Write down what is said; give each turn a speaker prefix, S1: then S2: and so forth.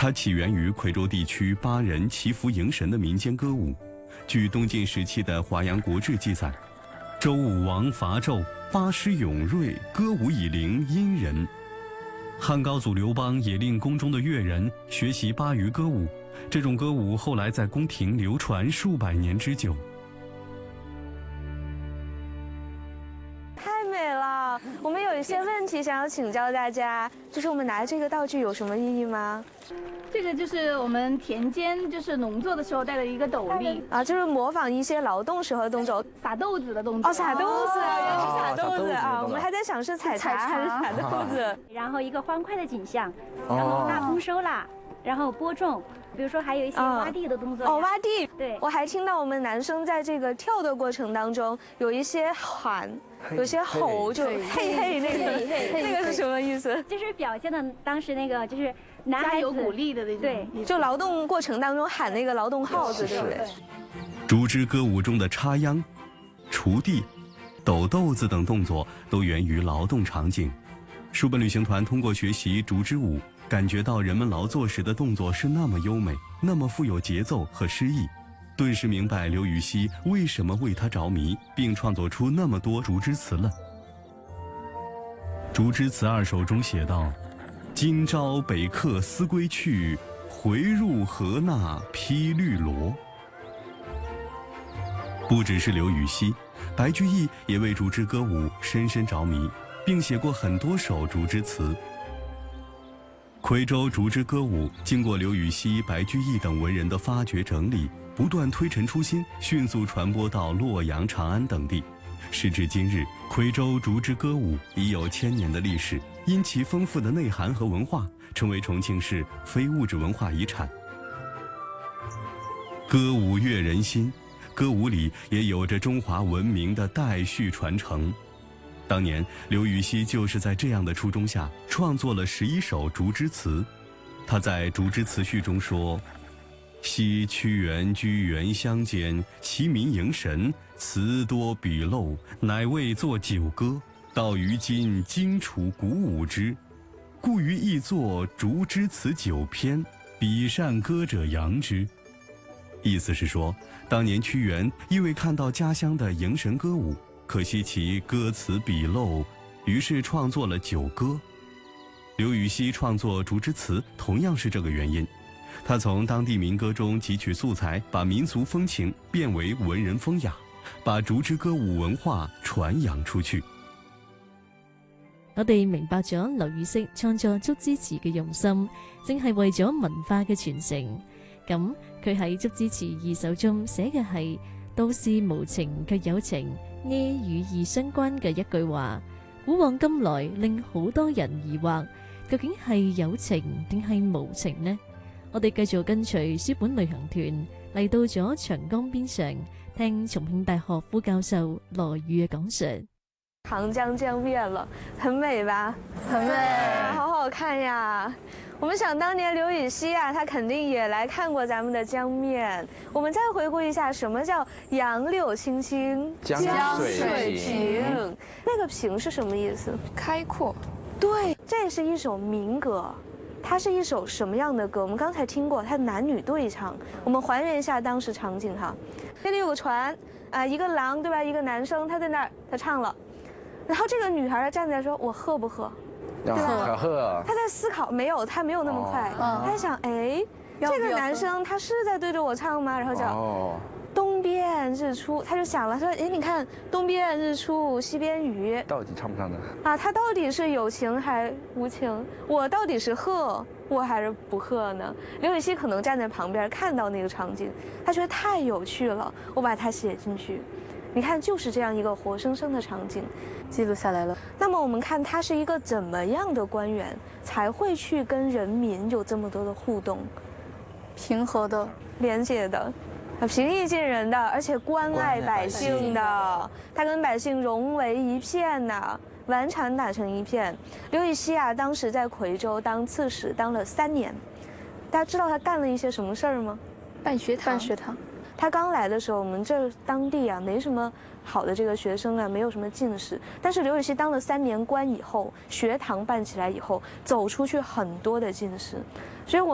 S1: 它起源于夔州地区巴人祈福迎神的民间歌舞。据东晋时期的《华阳国志》记载，周武王伐纣，巴师勇锐，歌舞以灵殷人。汉高祖刘邦也令宫中的乐人学习巴渝歌舞，这种歌舞后来在宫廷流传数百年之久。
S2: 太美了！我们有一些问题想要请教大家，就是我们拿这个道具有什么意义吗？
S3: 这个就是我们田间就是农作的时候戴的一个斗笠
S2: 啊，就是模仿一些劳动时候的动作，
S3: 撒豆子的动作。
S2: 哦，撒豆子，原来是撒豆子啊！我们还在想是采茶还是撒豆子。
S4: 然后一个欢快的景象，然后大丰收啦，然后播种。比如说还有一些挖地的动作
S2: 哦，挖地。
S4: 对，
S2: 我还听到我们男生在这个跳的过程当中有一些喊，有些吼，就嘿嘿那个是什么意思？
S4: 就是表现的当时那个就是男孩子
S3: 有鼓励的那种，
S4: 对，
S2: 就劳动过程当中喊那个劳动号子，对不对？
S1: 竹枝歌舞中的插秧、锄地、抖豆子等动作都源于劳动场景。书本旅行团通过学习竹枝舞，感觉到人们劳作时的动作是那么优美，那么富有节奏和诗意，顿时明白刘禹锡为什么为它着迷，并创作出那么多竹枝词了。竹枝词2首中写道：今朝北客思归去，回入河那披绿萝。不只是刘禹锡，白居易也为竹枝歌舞深深着迷，并写过很多首竹枝词。夔州竹枝歌舞经过刘禹锡、白居易等文人的发掘整理，不断推陈出新，迅速传播到洛阳、长安等地。时至今日，夔州竹枝歌舞已有1000年的历史，因其丰富的内涵和文化，成为重庆市非物质文化遗产。歌舞悦人心，歌舞里也有着中华文明的代续传承。当年刘禹锡就是在这样的初衷下创作了11首竹枝词。他在竹枝词序中说：昔屈原居原乡间，其民迎神，词多笔漏，乃为作酒歌。到于今，荆楚鼓舞之，故于亦作竹枝词9篇，比善歌者扬之。意思是说，当年屈原因为看到家乡的迎神歌舞，可惜其歌词笔漏，于是创作了酒歌。刘禹锡创作竹枝词同样是这个原因，他从当地民歌中汲取素材，把民俗風情變為文人風雅，把竹枝歌舞文化傳揚出去。
S5: 我哋明白咗劉禹锡創作竹枝詞嘅用心，正係為咗文化嘅傳承。咁佢喺竹枝詞2首中寫嘅係都是無情卻有情，呢與義相關嘅一句話，古往今來令好多人疑惑，究竟係有情定係無情呢？我哋繼續跟隨書本旅行團嚟到咗長江邊上，聽重慶大學副教授羅宇嘅講述。
S2: 長江江面了，很美吧？很美，好好看呀！我们想当年刘禹锡啊，他肯定也来看过咱们的江面。我们再回顾一下，什么叫杨柳青青，
S6: 江水平？
S2: 那个平是什么意思？
S7: 开阔。
S2: 对，这是一首民歌。它是一首什么样的歌？我们刚才听过，它男女对唱。我们还原一下当时场景哈，这里有个船啊，一个郎对吧？一个男生他在那儿，他唱了，然后这个女孩站在说：“我喝不喝？”对吧？
S6: 喝。
S2: 他在思考，没有，他没有那么快，他在想，哎，这个男生他是在对着我唱吗？然后讲。东边日出，他就想了，说，哎，你看东边日出西边雨，
S6: 到底唱不唱的
S2: 啊？他到底是有情还无情？我到底是贺我还是不贺呢？刘禹锡可能站在旁边看到那个场景，他觉得太有趣了，我把它写进去。你看，就是这样一个活生生的场景，
S7: 记录下来了。
S2: 那么我们看他是一个怎么样的官员，才会去跟人民有这么多的互动？
S7: 平和的、
S2: 廉洁的。平易近人的，而且关爱百姓的，他跟百姓融为一片呐，顽缠打成一片。刘禹锡啊，当时在夔州当刺史，当了3年。大家知道他干了一些什么事儿吗？
S7: 办学堂。
S2: 他刚来的时候，我们这当地啊没什么好的这个学生啊，没有什么进士。但是刘禹锡当了3年官以后，学堂办起来以后，走出去很多的进士。所以我